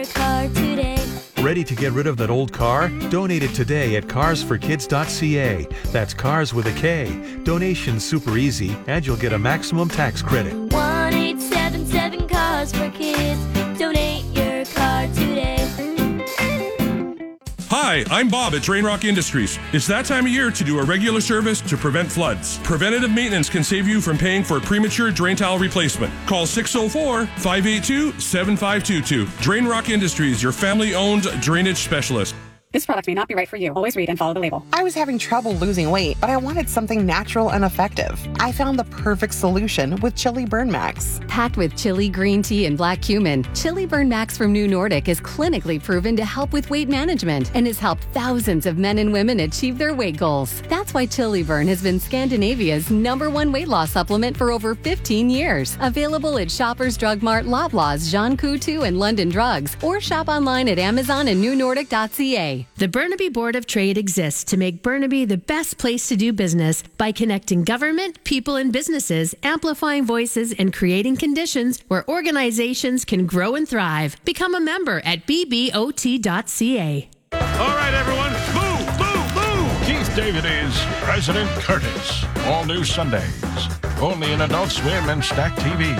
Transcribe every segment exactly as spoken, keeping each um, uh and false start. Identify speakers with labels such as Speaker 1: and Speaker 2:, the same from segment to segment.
Speaker 1: car today.
Speaker 2: Ready to get rid of that old car? Donate it today at cars for kids dot c a. That's cars with a K. Donation's super easy, and you'll get a maximum tax credit.
Speaker 1: one eight seven seven Cars for Kids. Donate your car today.
Speaker 3: Hi, I'm Bob at Drain Rock Industries. It's that time of year to do a regular service to prevent floods. Preventative maintenance can save you from paying for a premature drain tile replacement. Call six oh four, five eight two, seven five two two. Drain Rock Industries, your family-owned drainage specialist.
Speaker 4: This product may not be right for you. Always read and follow the label.
Speaker 5: I was having trouble losing weight, but I wanted something natural and effective. I found the perfect solution with Chili Burn Max.
Speaker 6: Packed with chili, green tea, and black cumin, Chili Burn Max from New Nordic is clinically proven to help with weight management and has helped thousands of men and women achieve their weight goals. That's why Chili Burn has been Scandinavia's number one weight loss supplement for over fifteen years. Available at Shoppers Drug Mart, Loblaws, Jean Coutu, and London Drugs, or shop online at Amazon and new nordic dot c a.
Speaker 7: The Burnaby Board of Trade exists to make Burnaby the best place to do business by connecting government, people, and businesses, amplifying voices, and creating conditions where organizations can grow and thrive. Become a member at b b o t dot c a.
Speaker 8: All right, everyone, move, move, move! Keith David is President Curtis. All new Sundays. Only in Adult Swim and Stack T V.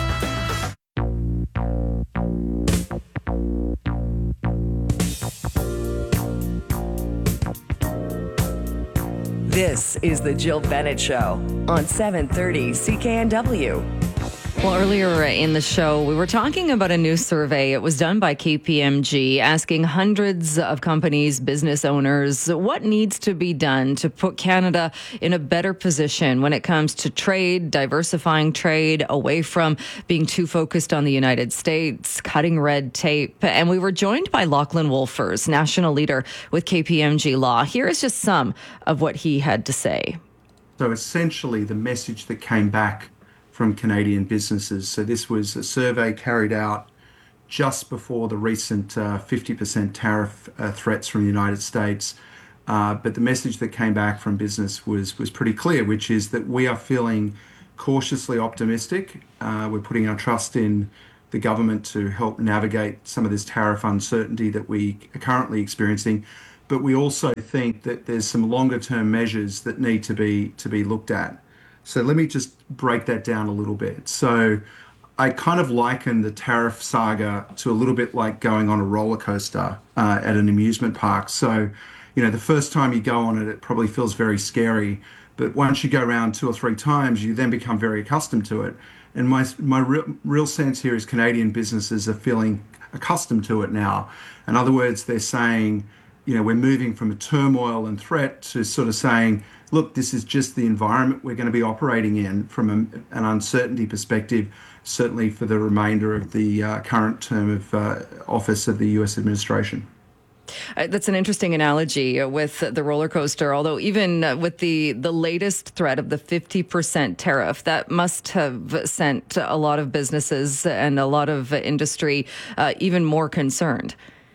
Speaker 9: This is the Jill Bennett Show on seven thirty C K N W.
Speaker 10: Well, earlier in the show, we were talking about a new survey. It was done by K P M G, asking hundreds of companies, business owners, what needs to be done to put Canada in a better position when it comes to trade, diversifying trade, away from being too focused on the United States, cutting red tape. And we were joined by Lachlan Wolfers, national leader with K P M G Law. Here is just some of what he had to say.
Speaker 11: So essentially, the message that came back from Canadian businesses. So this was a survey carried out just before the recent uh, fifty percent tariff uh, threats from the United States. Uh, but the message that came back from business was was pretty clear, which is that we are feeling cautiously optimistic. Uh, we're putting our trust in the government to help navigate some of this tariff uncertainty that we are currently experiencing. But we also think that there's some longer term measures that need to be to be looked at. So let me just break that down a little bit. So I kind of liken the tariff saga to a little bit like going on a roller coaster uh, at an amusement park. So, you know, the first time you go on it, it probably feels very scary. But once you go around two or three times, you then become very accustomed to it. And my, my real, real sense here is Canadian businesses are feeling accustomed to it now. In other words, they're saying, you know, we're moving from a turmoil and threat to sort of saying, look, this is just the environment we're going to be operating in from a, an uncertainty perspective, certainly for the remainder of the uh, current term of uh, office of the U S administration.
Speaker 10: Uh, that's an interesting analogy uh, with the roller coaster, although even uh, with the, the latest threat of the fifty percent tariff, that must have sent a lot of businesses and a lot of industry uh, even more concerned.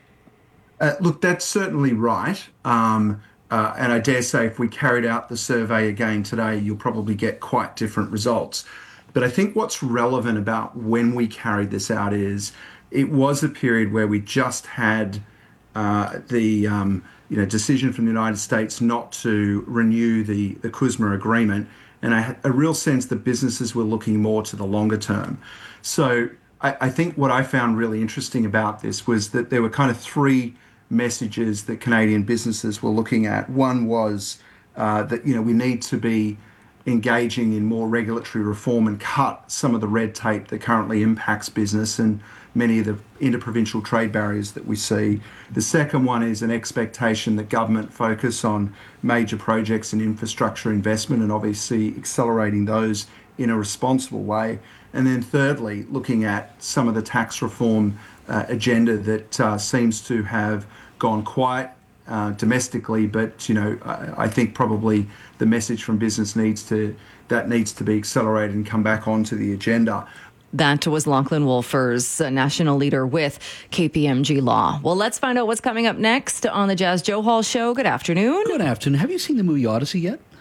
Speaker 11: Uh, look, that's certainly right. Um, Uh, and I dare say if we carried out the survey again today, you'll probably get quite different results. But I think what's relevant about when we carried this out is it was a period where we just had uh, the um, you know decision from the United States not to renew the, the C U S M A agreement. And I had a real sense that businesses were looking more to the longer term. So I, I think what I found really interesting about this was that there were kind of three messages that Canadian businesses were looking at. One was uh, that, you know, we need to be engaging in more regulatory reform and cut some of the red tape that currently impacts business and many of the interprovincial trade barriers that we see. The second one is an expectation that government focus on major projects and infrastructure investment and obviously accelerating those in a responsible way. And then thirdly, looking at some of the tax reform uh, agenda that uh, seems to have gone quiet uh, domestically, but you know, I, I think probably the message from business needs to that needs to be accelerated and come back onto the agenda.
Speaker 10: That was Lachlan Wolfers, a national leader with K P M G Law. Well, let's find out what's coming up next on the Jazz Joe Hall Show. Good afternoon.
Speaker 12: Good afternoon. Have you seen the movie Odyssey yet?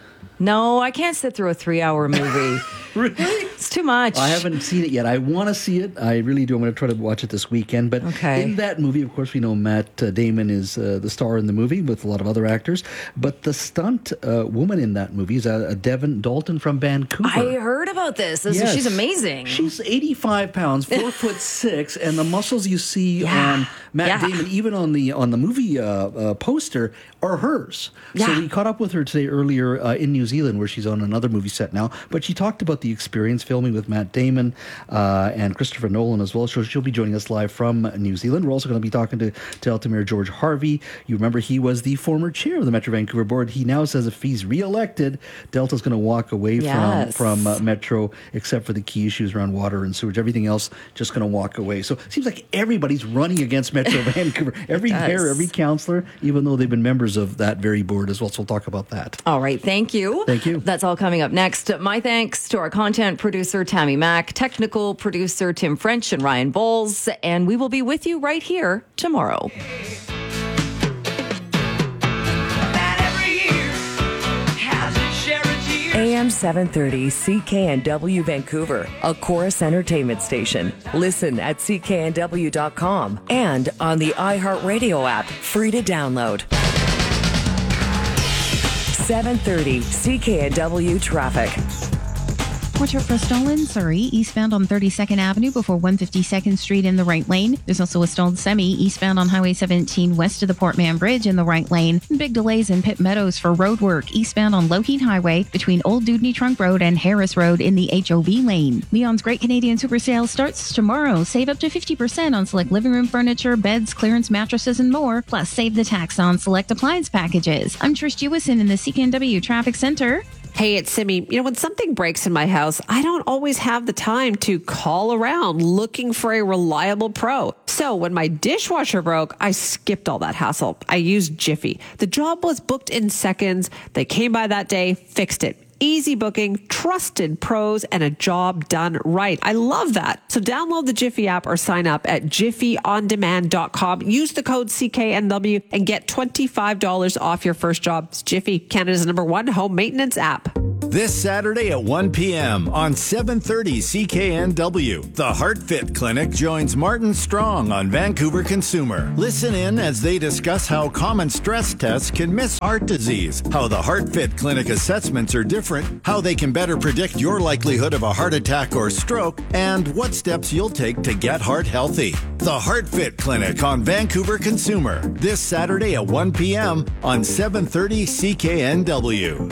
Speaker 10: No, I can't sit through a three-hour movie.
Speaker 12: Really?
Speaker 10: It's too much.
Speaker 12: I haven't seen it yet. I want to see it. I really do. I'm going to try to watch it this weekend. But
Speaker 10: okay.
Speaker 12: in that movie, of course, we know Matt uh, Damon is uh, the star in the movie with a lot of other actors. But the stunt uh, woman in that movie is uh, Devin Dalton from Vancouver.
Speaker 10: I heard about this. this
Speaker 12: yes.
Speaker 10: She's amazing.
Speaker 12: She's eighty-five pounds, four foot six, and the muscles you see
Speaker 10: yeah.
Speaker 12: on Matt
Speaker 10: yeah.
Speaker 12: Damon, even on the on the movie uh, uh, poster, are hers.
Speaker 10: Yeah.
Speaker 12: So we caught up with her today earlier uh, in New Zealand, where she's on another movie set now. But she talked about the experience filming with Matt Damon uh, and Christopher Nolan as well. So she'll be joining us live from New Zealand. We're also going to be talking to Delta Mayor George Harvey. You remember he was the former chair of the Metro Vancouver Board. He now says if he's re-elected, Delta's going to walk away
Speaker 10: yes.
Speaker 12: from from uh, Metro, except for the key issues around water and sewage. Everything else just going to walk away. So it seems like everybody's running against Metro Vancouver. Every mayor, every councillor, even though they've been members of that very board as well. So we'll talk about that.
Speaker 10: All right. Thank you.
Speaker 12: Thank you.
Speaker 10: That's all coming up next. My thanks to our content producer, Tammy Mack, technical producer, Tim French and Ryan Bowles. And we will be with you right here tomorrow.
Speaker 9: A M seven thirty C K N W Vancouver, a Chorus Entertainment station. Listen at C K N W dot com and on the iHeartRadio app, free to download. seven thirty C K N W traffic.
Speaker 13: Watch out for a stalled Surrey, eastbound on thirty-second Avenue before one hundred fifty-second Street in the right lane. There's also a stalled semi eastbound on Highway seventeen west of the Port Mann Bridge in the right lane. And big delays in Pitt Meadows for road work eastbound on Lougheed Highway between Old Dudney Trunk Road and Harris Road in the H O V lane. Leon's Great Canadian Super Sale starts tomorrow. Save up to fifty percent on select living room furniture, beds, clearance mattresses, and more. Plus, save the tax on select appliance packages. I'm Trish Jewison in the C K N W Traffic Center.
Speaker 14: Hey, it's Simi. You know, when something breaks in my house, I don't always have the time to call around looking for a reliable pro. So when my dishwasher broke, I skipped all that hassle. I used Jiffy. The job was booked in seconds. They came by that day, fixed it. Easy booking, trusted pros, and a job done right. I love that. So download the Jiffy app or sign up at jiffy on demand dot com. Use the code C K N W and get twenty-five dollars off your first job. It's Jiffy, Canada's number one home maintenance app.
Speaker 15: This Saturday at one p.m. on seven thirty C K N W, the HeartFit Clinic joins Martin Strong on Vancouver Consumer. Listen in as they discuss how common stress tests can miss heart disease, how the HeartFit Clinic assessments are different, how they can better predict your likelihood of a heart attack or stroke, and what steps you'll take to get heart healthy. The HeartFit Clinic on Vancouver Consumer, this Saturday at one p.m. on seven thirty C K N W.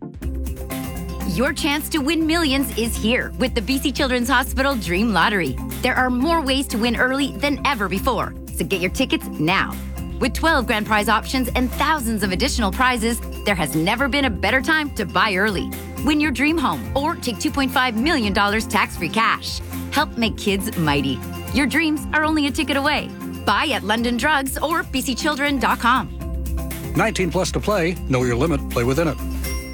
Speaker 16: Your chance to win millions is here with the B C Children's Hospital Dream Lottery. There are more ways to win early than ever before, so get your tickets now. With twelve grand prize options and thousands of additional prizes, there has never been a better time to buy early. Win your dream home or take two point five million dollars tax-free cash. Help make kids mighty. Your dreams are only a ticket away. Buy at London Drugs or b c children dot com.
Speaker 17: nineteen plus to play. Know your limit. Play within it.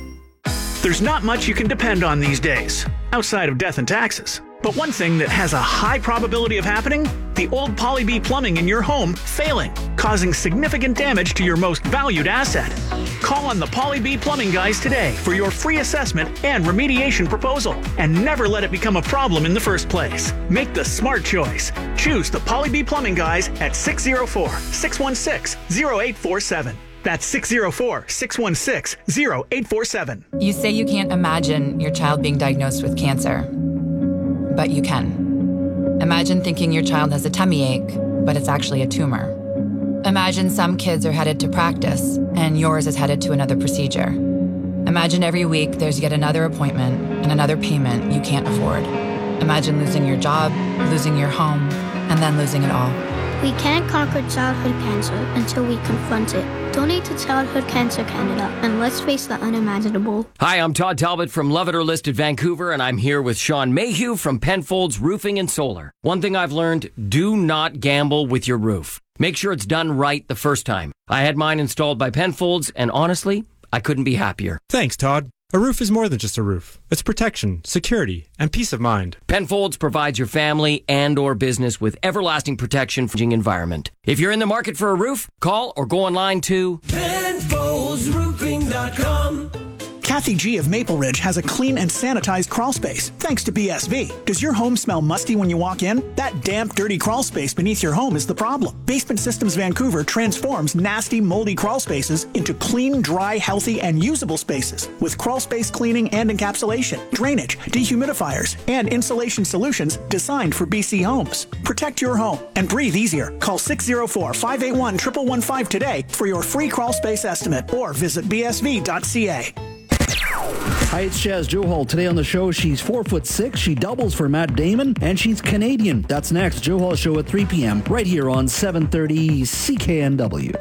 Speaker 18: There's not much you can depend on these days, outside of death and taxes. But one thing that has a high probability of happening, the old Poly B plumbing in your home failing, causing significant damage to your most valued asset. Call on the Poly B plumbing guys today for your free assessment and remediation proposal, and never let it become a problem in the first place. Make the smart choice. Choose the Poly B plumbing guys at six oh four, six one six, oh eight four seven. That's six oh four, six one six, oh eight four seven.
Speaker 19: You say you can't imagine your child being diagnosed with cancer, but you can. Imagine thinking your child has a tummy ache, but it's actually a tumor. Imagine some kids are headed to practice, and yours is headed to another procedure. Imagine every week there's yet another appointment and another payment you can't afford. Imagine losing your job, losing your home, and then losing it all.
Speaker 20: We can't conquer childhood cancer until we confront it. Donate to Childhood Cancer Canada, and let's face the unimaginable.
Speaker 21: Hi, I'm Todd Talbot from Love It or List It Vancouver, and I'm here with Sean Mayhew from Penfolds Roofing and Solar. One thing I've learned, do not gamble with your roof. Make sure it's done right the first time. I had mine installed by Penfolds, and honestly, I couldn't be happier.
Speaker 22: Thanks, Todd. A roof is more than just a roof. It's protection, security, and peace of mind.
Speaker 21: Penfolds provides your family and or business with everlasting protection from the environment. If you're in the market for a roof, call or go online to
Speaker 23: Penfolds Roofing dot com.
Speaker 1: Kathy G of Maple Ridge has a clean and sanitized crawl space, thanks to B S V. Does your home smell musty when you walk in? That damp, dirty crawl space beneath your home is the problem. Basement Systems Vancouver transforms nasty, moldy crawl spaces into clean, dry, healthy, and usable spaces with crawl space cleaning and encapsulation, drainage, dehumidifiers, and insulation solutions designed for B C homes. Protect your home and breathe easier. Call six oh four, five eight one, one one one five today for your free crawl space estimate or visit b s v dot c a.
Speaker 12: Hi, it's Jazz Johal. Today on the show, she's four foot six, she doubles for Matt Damon, and she's Canadian. That's next. Johal Show at three p.m. right here on seven thirty C K N W.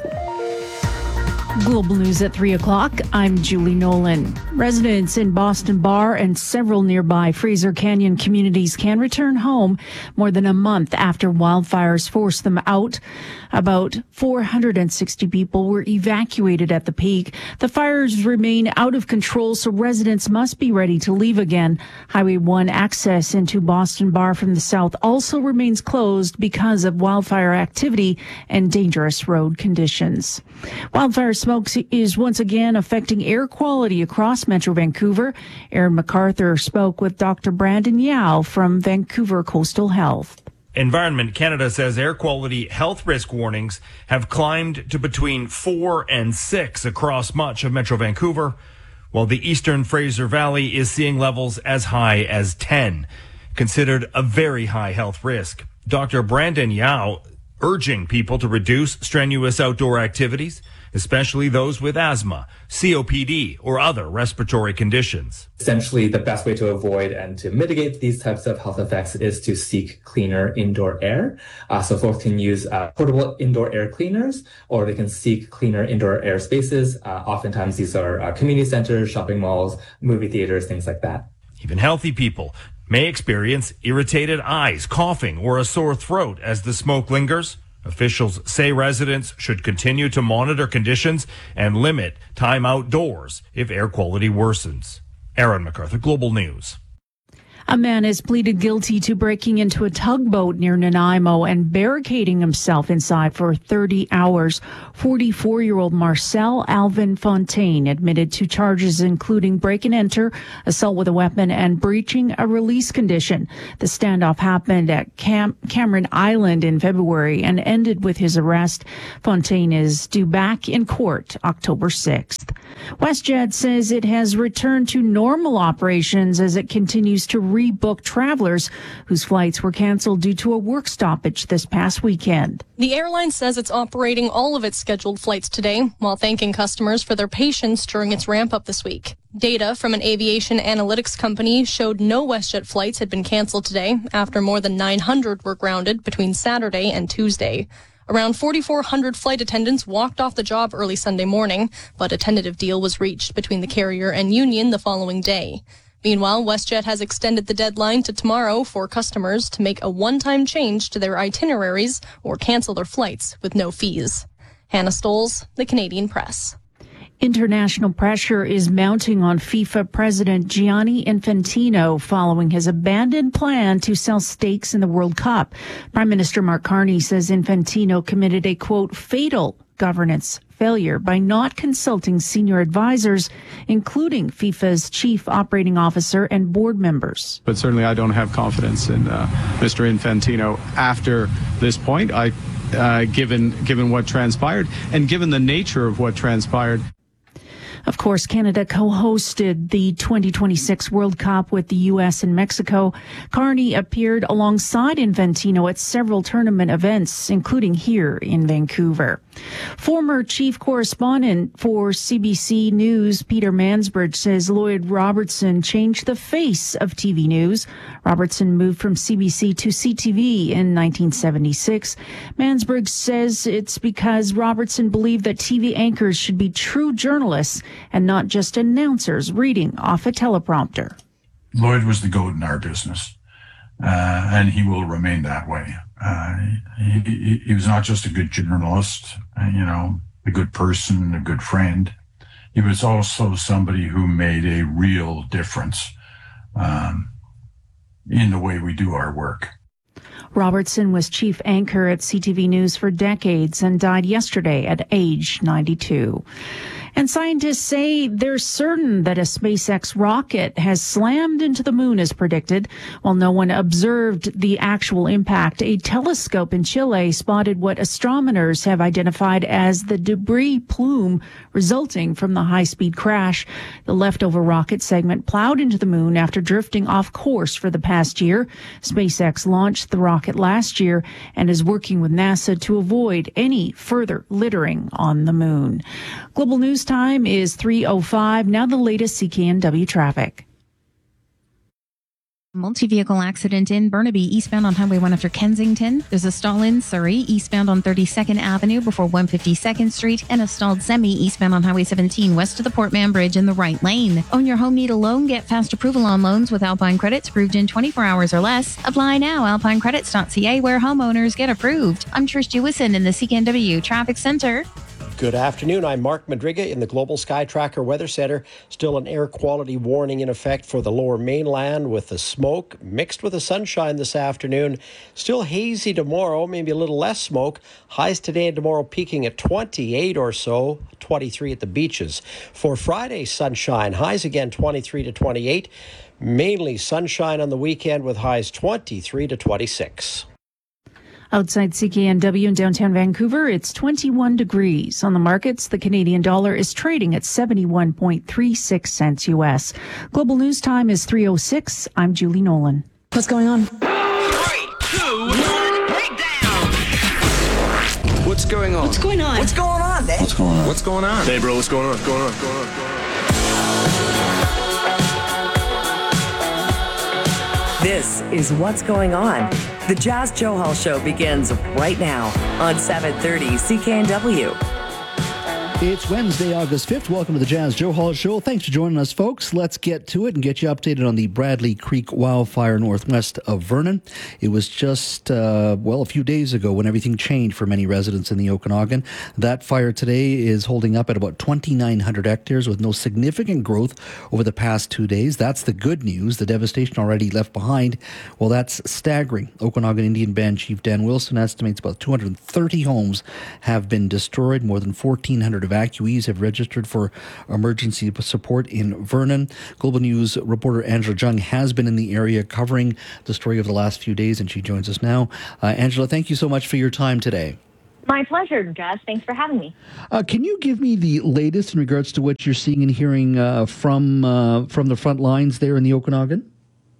Speaker 2: Global News at three o'clock. I'm Julie Nolan. Residents in Boston Bar and several nearby Fraser Canyon communities can return home more than a month after wildfires forced them out. About four hundred sixty people were evacuated at the peak. The fires remain out of control, so residents must be ready to leave again. Highway one access into Boston Bar from the south also remains closed because of wildfire activity and dangerous road conditions. Wildfire smoke is once again affecting air quality across Metro Vancouver. Aaron MacArthur spoke with Doctor Brandon Yao from Vancouver Coastal Health.
Speaker 23: Environment Canada says air quality health risk warnings have climbed to between four and six across much of Metro Vancouver, while the eastern Fraser Valley is seeing levels as high as ten, considered a very high health risk. Doctor Brandon Yao urging people to reduce strenuous outdoor activities, especially those with asthma, C O P D, or other respiratory conditions.
Speaker 24: Essentially, the best way to avoid and to mitigate these types of health effects is to seek cleaner indoor air. Uh, so folks can use uh, portable indoor air cleaners, or they can seek cleaner indoor air spaces. Uh, oftentimes, these are uh, community centers, shopping malls, movie theaters, things like that.
Speaker 23: Even healthy people may experience irritated eyes, coughing, or a sore throat as the smoke lingers. Officials say residents should continue to monitor conditions and limit time outdoors if air quality worsens. Aaron MacArthur, Global News.
Speaker 2: A man has pleaded guilty to breaking into a tugboat near Nanaimo and barricading himself inside for thirty hours. forty-four-year-old Marcel Alvin Fontaine admitted to charges including break and enter, assault with a weapon, and breaching a release condition. The standoff happened at Cam- Cameron Island in February and ended with his arrest. Fontaine is due back in court October sixth. WestJet says it has returned to normal operations as it continues to rebook travelers whose flights were canceled due to a work stoppage this past weekend.
Speaker 25: The airline says it's operating all of its scheduled flights today while thanking customers for their patience during its ramp up this week. Data from an aviation analytics company showed no WestJet flights had been canceled today after more than nine hundred were grounded between Saturday and Tuesday. Around forty-four hundred flight attendants walked off the job early Sunday morning, but a tentative deal was reached between the carrier and union the following day. Meanwhile, WestJet has extended the deadline to tomorrow for customers to make a one-time change to their itineraries or cancel their flights with no fees. Hannah Stoles, The Canadian Press.
Speaker 2: International pressure is mounting on FIFA President Gianni Infantino following his abandoned plan to sell stakes in the World Cup. Prime Minister Mark Carney says Infantino committed a, quote, fatal governance failure by not consulting senior advisors, including FIFA's chief operating officer and board members.
Speaker 26: But certainly I don't have confidence in uh, Mister Infantino after this point, I, uh, given, given what transpired and given the nature of what transpired.
Speaker 2: Of course, Canada co-hosted the twenty twenty-six World Cup with the U S and Mexico. Carney appeared alongside Infantino at several tournament events, including here in Vancouver. Former chief correspondent for C B C News, Peter Mansbridge, says Lloyd Robertson changed the face of T V news. Robertson moved from C B C to C T V in nineteen seventy-six. Mansbridge says it's because Robertson believed that T V anchors should be true journalists and not just announcers reading off a teleprompter.
Speaker 27: Lloyd was the goat in our business, uh, and he will remain that way. Uh, he, he, he was not just a good journalist, uh, you know, a good person, a good friend. He was also somebody who made a real difference um, in the way we do our work.
Speaker 2: Robertson was chief anchor at C T V News for decades and died yesterday at age ninety-two. And scientists say they're certain that a SpaceX rocket has slammed into the moon as predicted. While no one observed the actual impact, a telescope in Chile spotted what astronomers have identified as the debris plume resulting from the high-speed crash. The leftover rocket segment plowed into the moon after drifting off course for the past year. SpaceX launched the rocket last year and is working with NASA to avoid any further littering on the moon. Global News time is three oh five. Now the latest C K N W traffic.
Speaker 13: Multi-vehicle accident in Burnaby, eastbound on Highway one after Kensington. There's a stall in Surrey, eastbound on thirty-second Avenue before one fifty-second Street, and a stalled semi eastbound on Highway seventeen west of the Portman Bridge in the right lane. Own your home, need a loan, get fast approval on loans with Alpine Credits approved in twenty-four hours or less. Apply now, alpine credits dot c a, where homeowners get approved. I'm Trish Jewison in the C K N W Traffic Center.
Speaker 3: Good afternoon. I'm Mark Madriga in the Global Sky Tracker Weather Center. Still an air quality warning in effect for the lower mainland with the smoke mixed with the sunshine this afternoon. Still hazy tomorrow, maybe a little less smoke. Highs today and tomorrow peaking at twenty-eight or so, twenty-three at the beaches. For Friday, sunshine. Highs again twenty-three to twenty-eight. Mainly sunshine on the weekend with highs twenty-three to twenty-six.
Speaker 2: Outside C K N W in downtown Vancouver, it's twenty-one degrees. On the markets, the Canadian dollar is trading at seventy-one point three six cents U S. Global News time is three oh six. I'm Julie Nolan. What's going on?
Speaker 4: Three, two, one, breakdown. What's going on?
Speaker 5: What's going on?
Speaker 4: What's going on, Dave? What's going on? What's going on? Hey, bro, what's going on? What's going on? What's going on? What's going on?
Speaker 9: This is What's Going On. The Jazz Joe Hall Show begins right now on seven thirty C K N W.
Speaker 12: It's Wednesday, August fifth. Welcome to the Jazz Joe Hall Show. Thanks for joining us, folks. Let's get to it and get you updated on the Bradley Creek wildfire northwest of Vernon. It was just, uh, well, a few days ago when everything changed for many residents in the Okanagan. That fire today is holding up at about twenty-nine hundred hectares with no significant growth over the past two days. That's the good news. The devastation already left behind, well, that's staggering. Okanagan Indian Band Chief Dan Wilson estimates about two hundred thirty homes have been destroyed. More than fourteen hundred evacuees have registered for emergency support in Vernon. Global News reporter Angela Jung has been in the area covering the story of the last few days, and she joins us now. Uh, Angela, thank you so much for your time today.
Speaker 6: My pleasure, Jess. Thanks for having me.
Speaker 12: Uh, can you give me the latest in regards to what you're seeing and hearing uh, from uh, from the front lines there in the Okanagan?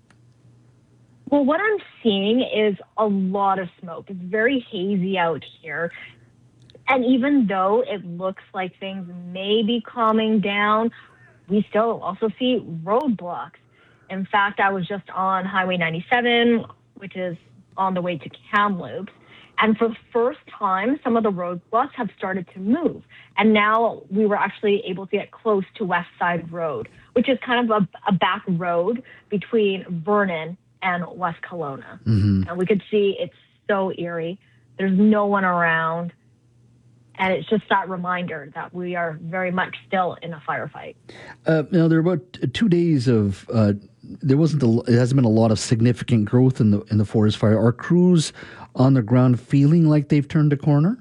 Speaker 6: Well, what I'm seeing is a lot of smoke. It's very hazy out here. And even though it looks like things may be calming down, we still also see roadblocks. In fact, I was just on Highway ninety-seven, which is on the way to Kamloops. And for the first time, some of the roadblocks have started to move. And now we were actually able to get close to West Side Road, which is kind of a, a back road between Vernon and West Kelowna.
Speaker 12: Mm-hmm.
Speaker 6: And we could see it's so eerie. There's no one around. And it's just that reminder that we are very much still in a firefight.
Speaker 12: Uh, now, there are about two days of, uh, there wasn't, a, it hasn't been a lot of significant growth in the in the forest fire. Are crews on the ground feeling like they've turned a corner?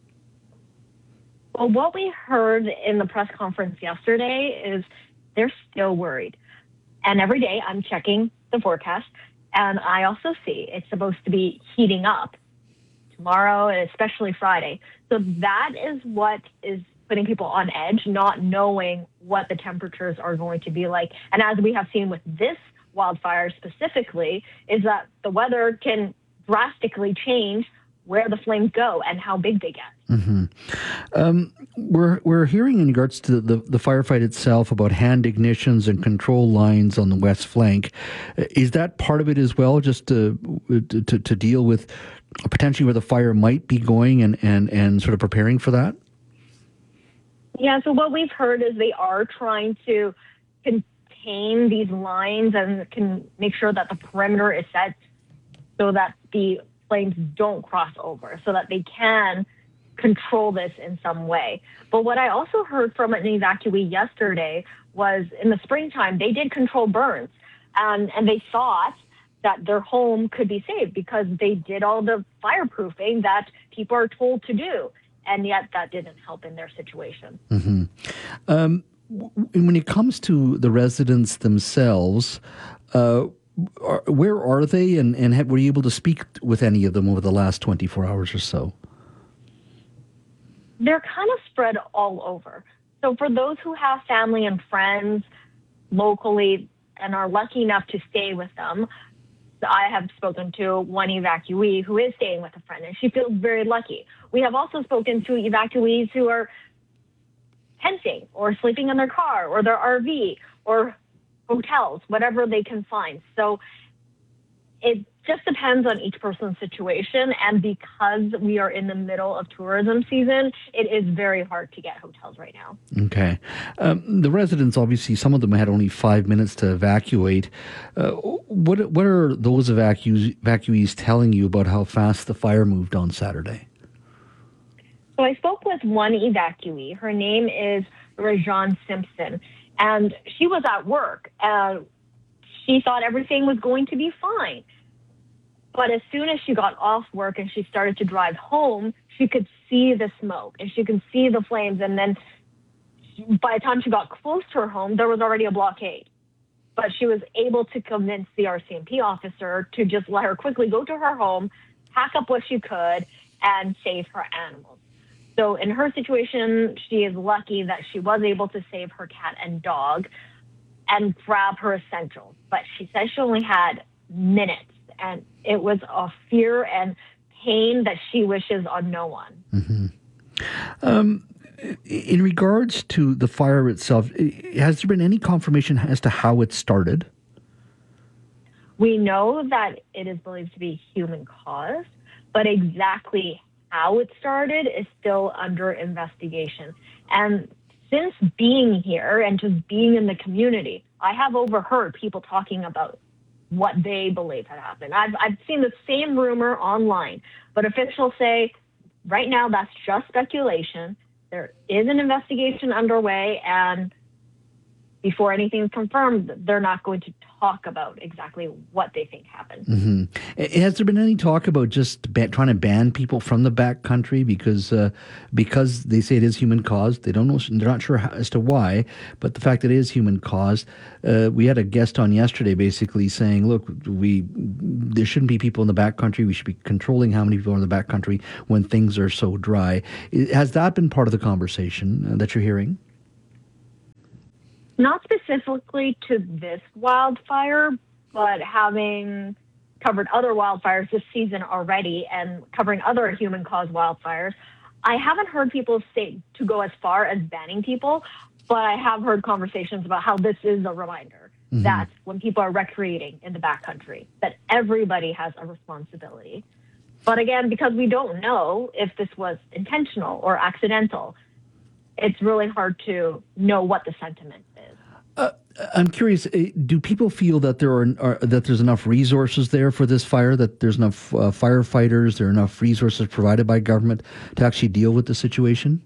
Speaker 6: Well, what we heard in the press conference yesterday is they're still worried. And every day I'm checking the forecast, and I also see it's supposed to be heating up tomorrow and especially Friday. So that is what is putting people on edge, not knowing what the temperatures are going to be like. And as we have seen with this wildfire specifically, is that the weather can drastically change where the flames go and how big they get.
Speaker 12: Mm-hmm. Um, we're we're hearing in regards to the, the firefight itself about hand ignitions and control lines on the west flank. Is that part of it as well, just to to, to deal with potentially where the fire might be going and, and, and sort of preparing for that?
Speaker 6: Yeah, so what we've heard is they are trying to contain these lines and can make sure that the perimeter is set so that the flames don't cross over, so that they can control this in some way. But what I also heard from an evacuee yesterday was in the springtime, they did control burns. Um, and they thought that their home could be saved because they did all the fireproofing that people are told to do. And yet that didn't help in their situation.
Speaker 12: Mm-hmm. Um, when it comes to the residents themselves, uh, are, where are they? And, and have, were you able to speak with any of them over the last twenty-four hours or so?
Speaker 6: They're kind of spread all over. So for those who have family and friends locally and are lucky enough to stay with them, I have spoken to one evacuee who is staying with a friend, and she feels very lucky. We have also spoken to evacuees who are tenting or sleeping in their car or their R V or hotels, whatever they can find. So it just depends on each person's situation. And because we are in the middle of tourism season, it is very hard to get hotels right now.
Speaker 12: Okay. Um, the residents, obviously, some of them had only five minutes to evacuate. Uh, what what are those evacuees, evacuees telling you about how fast the fire moved on Saturday?
Speaker 6: So I spoke with one evacuee. Her name is Rajan Simpson, and she was at work. And she thought everything was going to be fine. But as soon as she got off work and she started to drive home, she could see the smoke and she could see the flames. And then by the time she got close to her home, there was already a blockade. But she was able to convince the R C M P officer to just let her quickly go to her home, pack up what she could, and save her animals. So in her situation, she is lucky that she was able to save her cat and dog and grab her essentials. But she said she only had minutes. And it was a fear and pain that she wishes on no one.
Speaker 12: Mm-hmm. Um, in regards to the fire itself, has there been any confirmation as to how it started?
Speaker 6: We know that it is believed to be human caused, but exactly how it started is still under investigation. And since being here and just being in the community, I have overheard people talking about what they believe had happened. I've, I've seen the same rumor online, but officials say right now that's just speculation. There is an investigation underway, and before anything is confirmed, they're not going to talk about exactly what they think happened.
Speaker 12: Mm-hmm. Has there been any talk about just ba- trying to ban people from the backcountry because uh, because they say it is human caused? They don't know, they're not sure how, as to why, but the fact that it is human caused. Uh, we had a guest on yesterday basically saying, look, we there shouldn't be people in the backcountry. We should be controlling how many people are in the backcountry when things are so dry. Has that been part of the conversation uh, that you're hearing?
Speaker 6: Not specifically to this wildfire, but having covered other wildfires this season already and covering other human-caused wildfires, I haven't heard people say to go as far as banning people, but I have heard conversations about how this is a reminder mm-hmm. that when people are recreating in the backcountry, that everybody has a responsibility. But again, because we don't know if this was intentional or accidental, it's really hard to know what the sentiment is.
Speaker 12: Uh, I'm curious. Do people feel that there are, are that there's enough resources there for this fire? That there's enough uh, firefighters, there are enough resources provided by government to actually deal with the situation?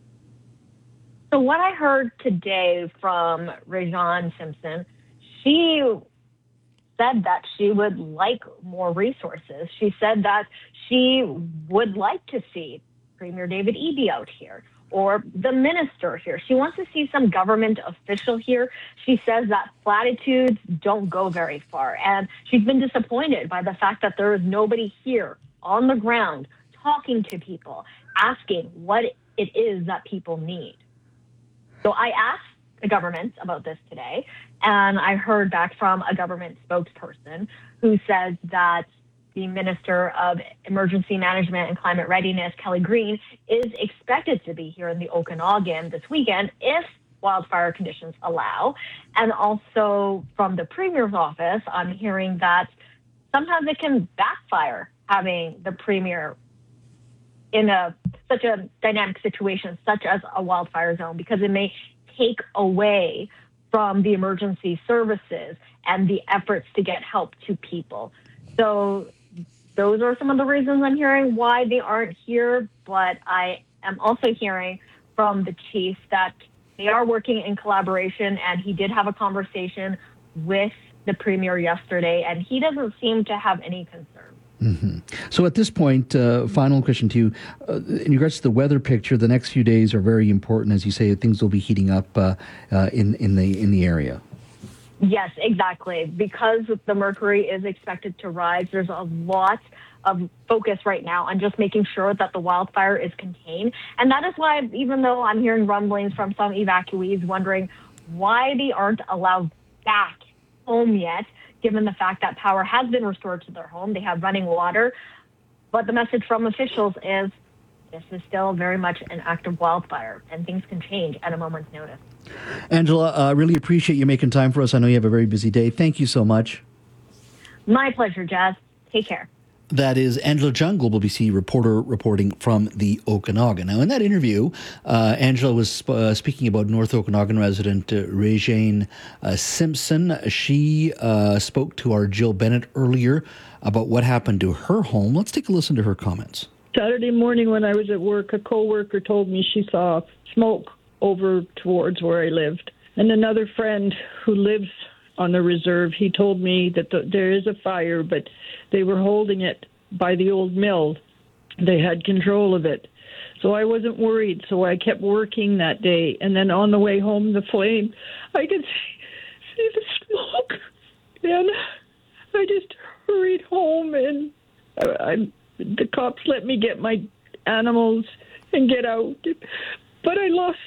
Speaker 6: So what I heard today from Rajan Simpson, she said that she would like more resources. She said that she would like to see Premier David Eby out here, or the minister here. She wants to see some government official here. She says that platitudes don't go very far. And she's been disappointed by the fact that there is nobody here on the ground talking to people, asking what it is that people need. So I asked the government about this today, and I heard back from a government spokesperson who says that the Minister of Emergency Management and Climate Readiness, Kelly Green, is expected to be here in the Okanagan this weekend if wildfire conditions allow. And also from the Premier's office, I'm hearing that sometimes it can backfire having the Premier in a such a dynamic situation, such as a wildfire zone, because it may take away from the emergency services and the efforts to get help to people. So those are some of the reasons I'm hearing why they aren't here, but I am also hearing from the chief that they are working in collaboration, and he did have a conversation with the premier yesterday, and he doesn't seem to have any concern.
Speaker 12: Mm-hmm. So at this point, uh, final question to you. Uh, in regards to the weather picture, the next few days are very important. As you say, things will be heating up uh, uh, in, in, the, in the area.
Speaker 6: Yes, exactly. Because the mercury is expected to rise, there's a lot of focus right now on just making sure that the wildfire is contained. And that is why, even though I'm hearing rumblings from some evacuees wondering why they aren't allowed back home yet, given the fact that power has been restored to their home, they have running water. But the message from officials is this is still very much an active wildfire, and things can change at a moment's notice.
Speaker 12: Angela, I uh, really appreciate you making time for us. I know you have a very busy day. Thank you so much.
Speaker 6: My pleasure, Jazz. Take care.
Speaker 12: That is Angela Jung, Global B C reporter, reporting from the Okanagan. Now, in that interview, uh, Angela was sp- uh, speaking about North Okanagan resident uh, Regine uh, Simpson. She uh, spoke to our Jill Bennett earlier about what happened to her home. Let's take a listen to her comments.
Speaker 5: Saturday morning when I was at work, a co-worker told me she saw smoke over towards where I lived. And another friend who lives on the reserve, he told me that the, there is a fire, but they were holding it by the old mill. They had control of it. So I wasn't worried, so I kept working that day. And then on the way home, the flame, I could see, see the smoke. And I just hurried home, and I, I, the cops let me get my animals and get out. But I lost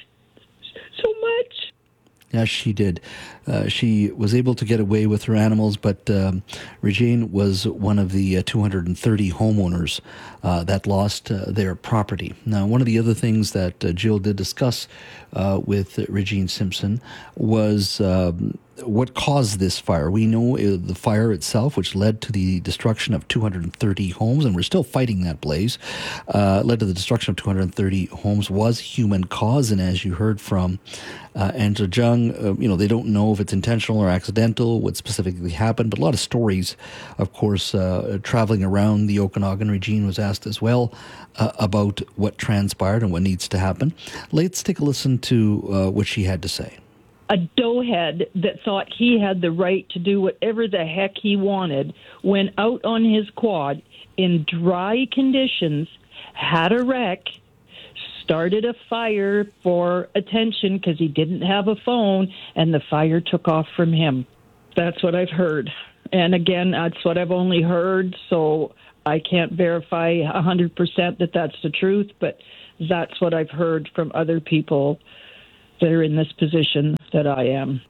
Speaker 5: so much.
Speaker 12: Yes, she did. Uh, she was able to get away with her animals, but um, Regine was one of the uh, two hundred thirty homeowners uh, that lost uh, their property. Now, one of the other things that uh, Jill did discuss uh, with Regine Simpson was um, what caused this fire. We know uh, the fire itself, which led to the destruction of two hundred thirty homes, and we're still fighting that blaze, uh, led to the destruction of two hundred thirty homes, was human cause. And as you heard from uh, Angela Jung, uh, you know, they don't know if it's intentional or accidental, what specifically happened, but a lot of stories, of course, uh, traveling around the Okanagan. Regine was asked as well uh, about what transpired and what needs to happen. Let's take a listen to uh, what she had to say.
Speaker 5: A doughhead that thought he had the right to do whatever the heck he wanted went out on his quad in dry conditions, had a wreck, started a fire for attention because he didn't have a phone, and the fire took off from him. That's what I've heard. And again, that's what I've only heard, so I can't verify one hundred percent that that's the truth, but that's what I've heard from other people that are in this position that I am.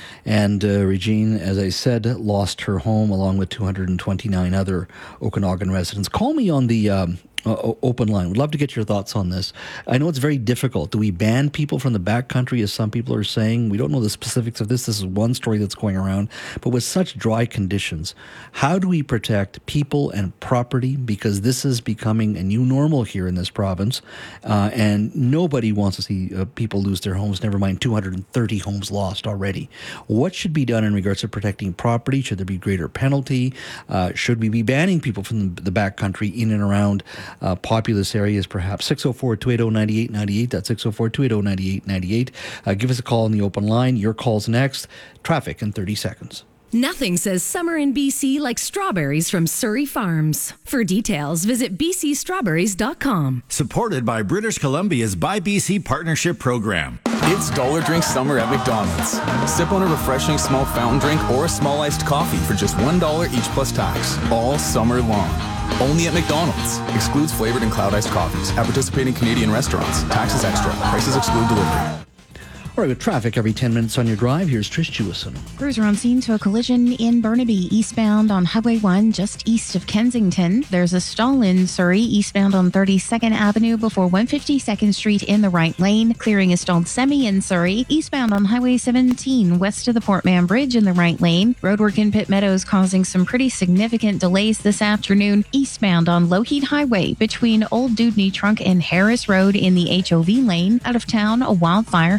Speaker 12: And uh, Regine, as I said, lost her home along with two hundred twenty-nine other Okanagan residents. Call me on the um, uh, open line. We'd love to get your thoughts on this. I know it's very difficult. Do we ban people from the backcountry, as some people are saying? We don't know the specifics of this. This is one story that's going around. But with such dry conditions, how do we protect people and property? Because this is becoming a new normal here in this province. Uh, and nobody wants to see uh, people lose their homes, never mind two hundred thirty homes lost already. What should be done in regards to protecting property? Should there be greater penalty? Uh, should we be banning people from the, the backcountry in and around uh, populous areas, perhaps? six oh four, two eight oh, nine eight nine eight. That's six oh four, two eight oh, nine eight nine eight. Uh, give us a call on the open line. Your call's next. Traffic in thirty seconds.
Speaker 7: Nothing says summer in B C like strawberries from Surrey Farms. For details, visit b c strawberries dot com.
Speaker 8: Supported by British Columbia's Buy B C Partnership Program.
Speaker 10: It's Dollar Drink Summer at McDonald's. Sip on a refreshing small fountain drink or a small iced coffee for just one dollar each plus tax, all summer long. Only at McDonald's. Excludes flavored and cloud iced coffees at participating Canadian restaurants. Taxes extra. Prices exclude delivery.
Speaker 12: All right, with traffic every ten minutes on your drive, here's Trish Jewison.
Speaker 13: Crews are on scene to a collision in Burnaby, eastbound on Highway one, just east of Kensington. There's a stall in Surrey, eastbound on thirty-second Avenue before one hundred fifty-second Street in the right lane. Clearing a stalled semi in Surrey, eastbound on Highway seventeen, west of the Port Mann Bridge in the right lane. Roadwork in Pitt Meadows causing some pretty significant delays this afternoon, eastbound on Lougheed Highway between Old Dewdney Trunk and Harris Road in the H O V lane. Out of town, a wildfire has Highway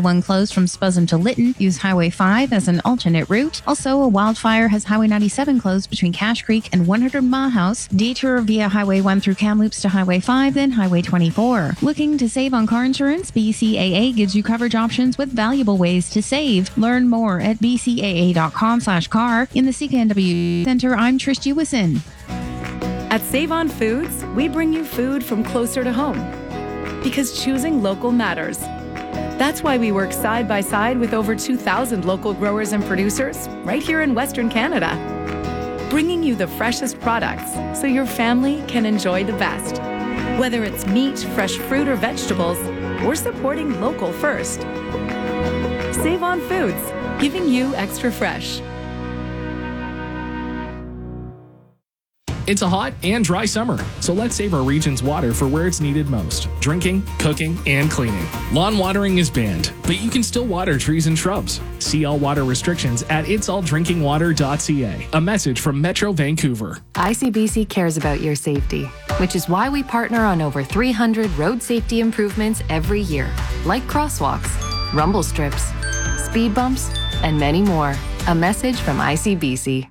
Speaker 13: one closed from Spuzzum to Lytton. Use Highway five as an alternate route. Also, a wildfire has Highway ninety-seven closed between Cache Creek and one hundred Mile House. Detour via Highway one through Kamloops to Highway five, then Highway twenty-four. Looking to save on car insurance? B C A A gives you coverage options with valuable ways to save. Learn more at b c a a dot com slash car. In the C K N W Center, I'm Trish Jewison.
Speaker 11: At Save On Foods, we bring you food from closer to home. Because choosing local matters. That's why we work side by side with over two thousand local growers and producers right here in Western Canada. Bringing you the freshest products so your family can enjoy the best. Whether it's meat, fresh fruit, or vegetables, we're supporting local first. Save On Foods, giving you extra fresh.
Speaker 14: It's a hot and dry summer, so let's save our region's water for where it's needed most. Drinking, cooking, and cleaning. Lawn watering is banned, but you can still water trees and shrubs. See all water restrictions at its all drinking water dot c a. A message from Metro Vancouver.
Speaker 15: I C B C cares about your safety, which is why we partner on over three hundred road safety improvements every year, like crosswalks, rumble strips, speed bumps, and many more. A message from I C B C.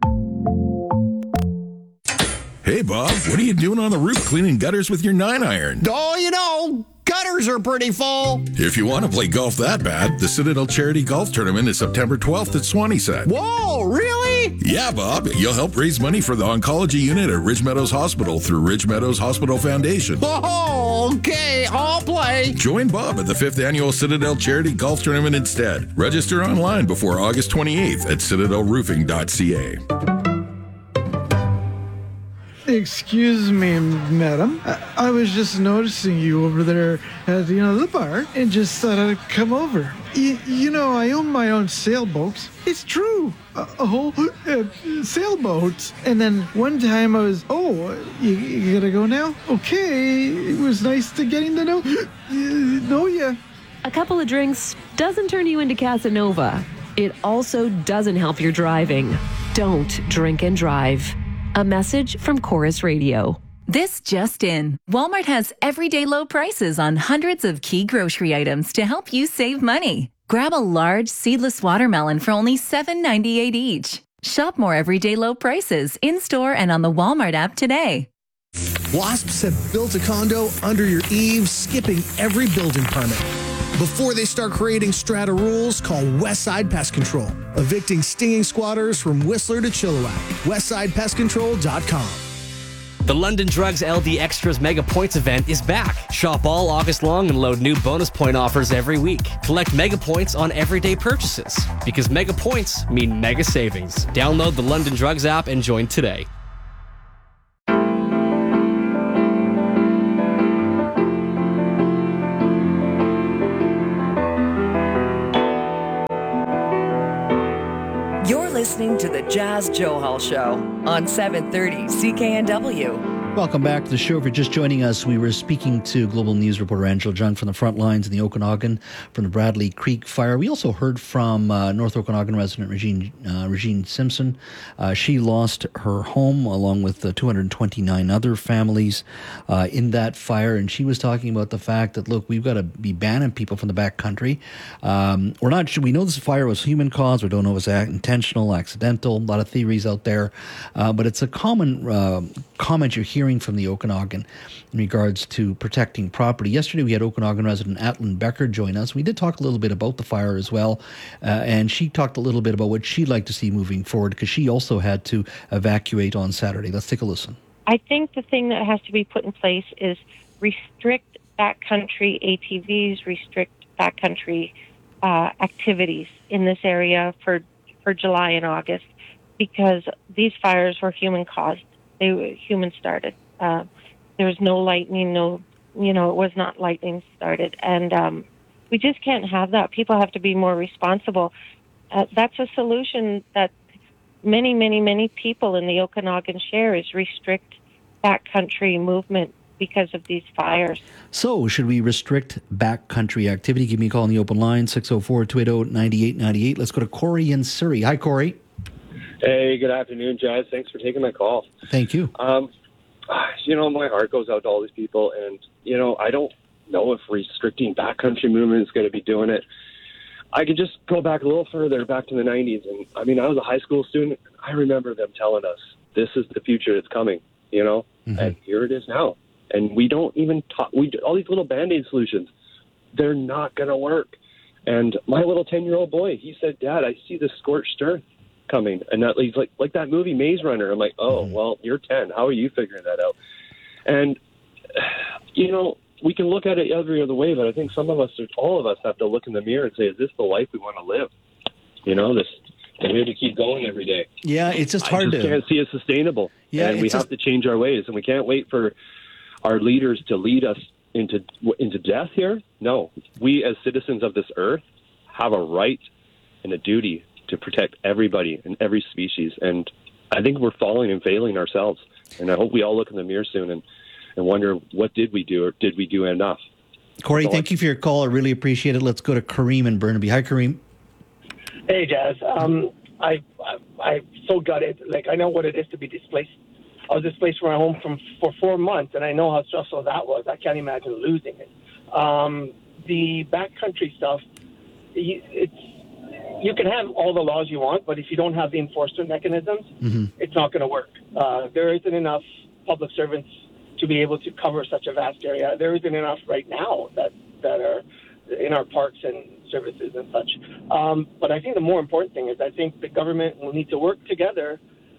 Speaker 16: Hey, Bob, what are you doing on the roof cleaning gutters with your nine iron?
Speaker 3: Oh, you know, gutters are pretty full.
Speaker 16: If you want to play golf that bad, the Citadel Charity Golf Tournament is September twelfth at Swanee-Set.
Speaker 3: Whoa, really?
Speaker 16: Yeah, Bob. You'll help raise money for the oncology unit at Ridge Meadows Hospital through Ridge Meadows Hospital Foundation.
Speaker 3: Oh, okay, I'll play.
Speaker 16: Join Bob at the fifth Annual Citadel Charity Golf Tournament instead. Register online before August twenty-eighth at citadel roofing dot c a.
Speaker 17: Excuse me, madam. I, I was just noticing you over there at, you know, the bar and just thought I'd come over. Y- you know, I own my own sailboats. It's true. A, a whole uh, sailboat. And then one time I was, oh, you, you gotta go now? Okay. It was nice to getting to know, uh, know ya.
Speaker 18: A couple of drinks doesn't turn you into Casanova. It also doesn't help your driving. Don't drink and drive. A message from Chorus Radio.
Speaker 19: This just in. Walmart has everyday low prices on hundreds of key grocery items to help you save money. Grab a large seedless watermelon for only seven ninety-eight each. Shop more everyday low prices in-store and on the Walmart app today.
Speaker 28: Wasps have built a condo under your eaves, skipping every building permit. Before they start creating strata rules, call Westside Pest Control, evicting stinging squatters from Whistler to Chilliwack. westside pest control dot com.
Speaker 29: The London Drugs L D Extras Mega Points event is back. Shop all August long and load new bonus point offers every week. Collect Mega Points on everyday purchases, because Mega Points mean mega savings. Download the London Drugs app and join today.
Speaker 9: Listening to the Jazz Johal Show on seven thirty C K N W.
Speaker 12: Welcome back to the show. If you're just joining us, we were speaking to Global News reporter Angela Jung from the front lines in the Okanagan from the Bradley Creek fire. We also heard from uh, North Okanagan resident Regine, uh, Regine Simpson. Uh, she lost her home along with uh, two hundred twenty-nine other families uh, in that fire. And she was talking about the fact that, look, we've got to be banning people from the back country. Um, we're not sure. We know this fire was human caused. We don't know if it was intentional, accidental. A lot of theories out there. Uh, but it's a common uh, comment you're hearing from the Okanagan in regards to protecting property. Yesterday, we had Okanagan resident Atlin Becker join us. We did talk a little bit about the fire as well, uh, and she talked a little bit about what she'd like to see moving forward, because she also had to evacuate on Saturday. Let's take a listen.
Speaker 30: I think the thing that has to be put in place is restrict backcountry A T Vs, restrict backcountry uh, activities in this area for, for July and August, because these fires were human-caused. They were human-started. Uh, there was no lightning, no, you know, it was not lightning started. And um, we just can't have that. People have to be more responsible. Uh, that's a solution that many, many, many people in the Okanagan share, is restrict backcountry movement because of these fires.
Speaker 12: So, should we restrict backcountry activity? Give me a call on the open line, six oh four, two eight oh, nine eight nine eight. Let's go to Corey in Surrey. Hi, Corey.
Speaker 31: Hey, good afternoon, Jazz. Thanks for taking my call.
Speaker 12: Thank you.
Speaker 31: Um, you know, my heart goes out to all these people, and, you know, I don't know if restricting backcountry movement is going to be doing it. I could just go back a little further, back to the nineties. And I mean, I was a high school student. I remember them telling us, this is the future that's coming, you know, mm-hmm. and here it is now. And we don't even talk, we all these little Band-Aid solutions, they're not going to work. And my little ten-year-old boy, he said, Dad, I see the scorched earth coming. And that he's like, like that movie Maze Runner. I'm like, oh, mm-hmm. well, you're ten. How are you figuring that out? And, you know, we can look at it every other way, but I think some of us, all of us, have to look in the mirror and say, is this the life we want to live? You know, this, and we have to keep going every day.
Speaker 12: Yeah, it's just hard
Speaker 31: I just
Speaker 12: to...
Speaker 31: can't see it sustainable.
Speaker 12: Yeah,
Speaker 31: and we
Speaker 12: just...
Speaker 31: have to change our ways, and we can't wait for our leaders to lead us into into death here. No, we as citizens of this earth have a right and a duty to protect everybody and every species. And I think we're falling and failing ourselves. And I hope we all look in the mirror soon and, and wonder, what did we do, or did we do enough?
Speaker 12: Corey,
Speaker 31: so
Speaker 12: thank I, you for your call. I really appreciate it. Let's go to Kareem in Burnaby. Hi, Kareem.
Speaker 1: Hey, Jazz. Um, I, I, I'm so gutted. Like, I know what it is to be displaced. I was displaced from my home from, for four months, and I know how stressful that was. I can't imagine losing it. Um, the backcountry stuff, it's, you can have all the laws you want, but if you don't have the enforcement mechanisms, mm-hmm. it's not going to work. Uh, there isn't enough public servants to be able to cover such a vast area. There isn't enough right now that, that are in our parks and services and such. Um, but I think the more important thing is I think the government will need to work together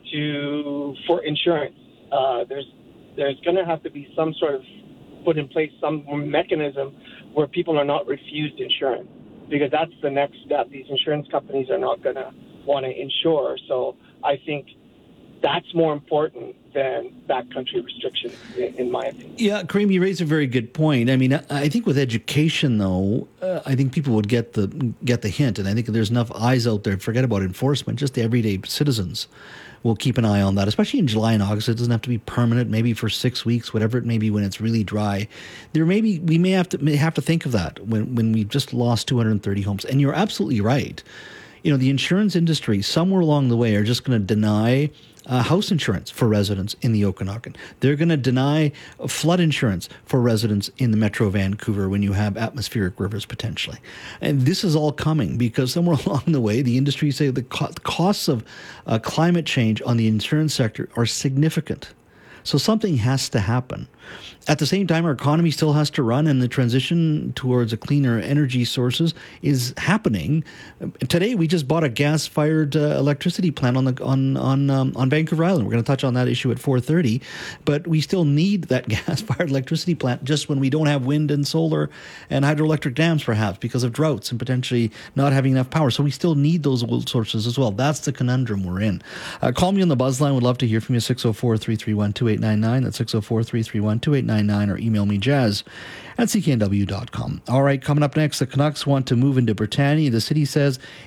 Speaker 1: to for insurance. Uh, there's there's going to have to be some sort of put in place some mechanism where people are not refused insurance, because that's the next step. These insurance companies are not going to want to insure. So I think that's more important than backcountry restrictions, in, in my opinion.
Speaker 12: Yeah, Kareem, you raise a very good point. I mean, I think with education, though, uh, I think people would get the get the hint, and I think there's enough eyes out there. Forget about enforcement; just the everyday citizens will keep an eye on that, especially in July and August. It doesn't have to be permanent, maybe for six weeks, whatever it may be when it's really dry. There may be, we may have to may have to think of that when, when we've just lost two hundred thirty homes. And you're absolutely right. You know, the insurance industry, somewhere along the way, are just going to deny Uh, house insurance for residents in the Okanagan. They're going to deny flood insurance for residents in the Metro Vancouver when you have atmospheric rivers potentially. And this is all coming because somewhere along the way, the industry say the co- costs of uh, climate change on the insurance sector are significant. So something has to happen. At the same time, our economy still has to run, and the transition towards a cleaner energy sources is happening. Today, we just bought a gas-fired uh, electricity plant on the on on um, on Vancouver Island. We're going to touch on that issue at four thirty, but we still need that gas-fired electricity plant just when we don't have wind and solar and hydroelectric dams, perhaps because of droughts and potentially not having enough power. So we still need those old sources as well. That's the conundrum we're in. Uh, call me on the buzz line. Would love to hear from you. six oh four, three three one, two eight nine nine. That's six oh four, three three one, two eight nine nine, or email me jazz at c k n w dot com. All right, coming up next, the Canucks want to move into Britannia. The city says